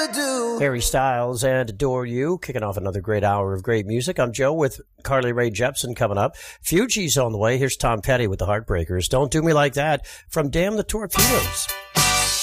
do. Harry Styles and Adore You, kicking off another great hour of great music. I'm Joe with Carly Rae Jepsen coming up. Fugees on the way. Here's Tom Petty with the Heartbreakers. Don't Do Me Like That from Damn the Torpedoes.